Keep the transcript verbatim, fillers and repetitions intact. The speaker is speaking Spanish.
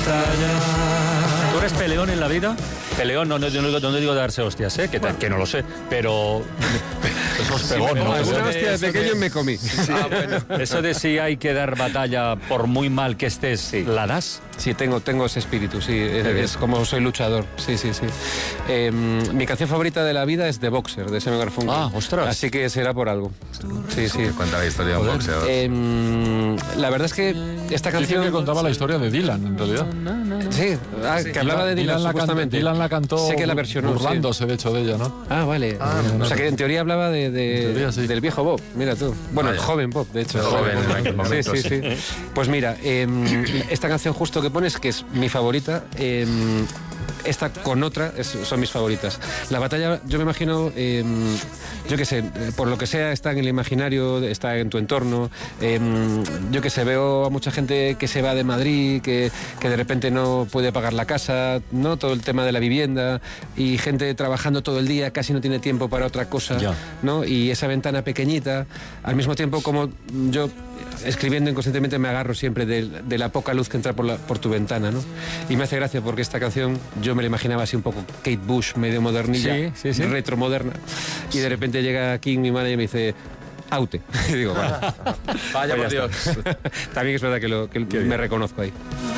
batallar. ¿Tú eres peleón en la vida? Peleón, no, no, yo no, no digo darse hostias, ¿eh? que, que no lo sé, pero... Esos pegones, no, ¿no? alguna hostia de pequeño de... me comí. Sí. Ah, bueno. Eso de si hay que dar batalla por muy mal que estés, sí. ¿La das? Sí, tengo, tengo ese espíritu, sí, es, es como soy luchador, sí, sí, sí. Eh, mi canción favorita de la vida es The Boxer, de Simon Garfunkel. Ah, ostras. Así que será por algo. Sí, sí. Cuenta la historia de un boxeador. Eh, la verdad es que esta canción... Dicen que contaba la historia de Dylan, en realidad. Sí, ah, que hablaba de Dylan, Dylan la, supuestamente. canta, Dylan la cantó sé que la versionó, burlándose, sí. de hecho, de ella, ¿no? Ah, vale. Ah, o sea, que en teoría hablaba de, de, teoría, sí. del viejo Bob, mira tú. Bueno, el joven Bob, de hecho. El joven, en aquel momento, sí, sí, sí. Pues mira, eh, esta canción justo que pones, que es mi favorita, eh, esta con otra es, son mis favoritas. La batalla, yo me imagino, eh, yo qué sé, por lo que sea, está en el imaginario, está en tu entorno. Eh, yo qué sé, veo a mucha gente que se va de Madrid, que, que de repente no puede pagar la casa, ¿no? Todo el tema de la vivienda, y gente trabajando todo el día, casi no tiene tiempo para otra cosa, ya. ¿no? Y esa ventana pequeñita, al mismo tiempo como yo... escribiendo inconscientemente me agarro siempre de, de la poca luz que entra por, la, por tu ventana, ¿no? Y me hace gracia porque esta canción yo me la imaginaba así un poco Kate Bush, medio modernilla, sí, sí, sí. retromoderna, y de repente llega King, mi manager, y me dice... Aute. Y digo, bueno, Vaya por Dios. También es verdad que, lo, que me reconozco ahí.